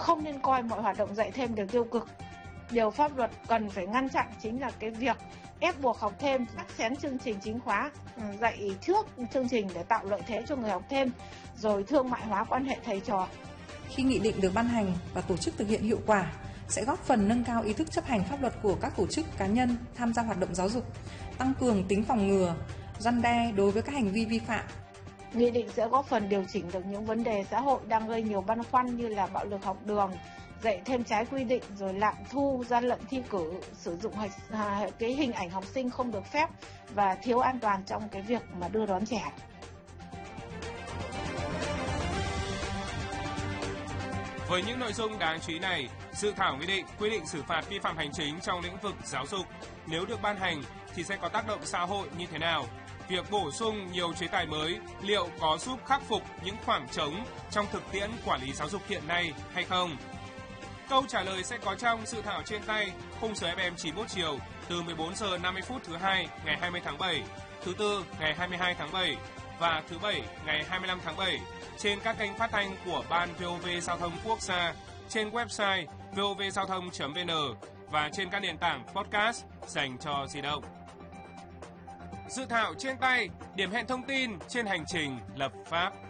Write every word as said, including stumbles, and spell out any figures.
không nên coi mọi hoạt động dạy thêm đều tiêu cực. Điều pháp luật cần phải ngăn chặn chính là cái việc ép buộc học thêm, cắt xén chương trình chính khóa, dạy trước chương trình để tạo lợi thế cho người học thêm, rồi thương mại hóa quan hệ thầy trò. Khi nghị định được ban hành và tổ chức thực hiện hiệu quả, sẽ góp phần nâng cao ý thức chấp hành pháp luật của các tổ chức cá nhân tham gia hoạt động giáo dục, tăng cường tính phòng ngừa, răn đe đối với các hành vi vi phạm. Nghị định sẽ góp phần điều chỉnh được những vấn đề xã hội đang gây nhiều băn khoăn như là bạo lực học đường, dạy thêm trái quy định, rồi lạm thu, gian lận thi cử, sử dụng cái hình ảnh học sinh không được phép và thiếu an toàn trong cái việc mà đưa đón trẻ. Với những nội dung đáng chú ý này, dự thảo nghị định quy định xử phạt vi phạm hành chính trong lĩnh vực giáo dục nếu được ban hành thì sẽ có tác động xã hội như thế nào? Việc bổ sung nhiều chế tài mới liệu có giúp khắc phục những khoảng trống trong thực tiễn quản lý giáo dục hiện nay hay không? Câu trả lời sẽ có trong dự thảo trên tay, khung giờ ép em chín mươi mốt chiều từ mười bốn giờ năm mươi phút thứ hai ngày hai mươi tháng bảy, thứ tư ngày hai mươi hai tháng bảy và thứ bảy ngày hai mươi lăm tháng bảy trên các kênh phát thanh của Ban vê o vê Giao thông Quốc gia, trên website vovgiao thông chấm vn và trên các nền tảng podcast dành cho di động. Dự thảo trên tay, điểm hẹn thông tin trên hành trình lập pháp.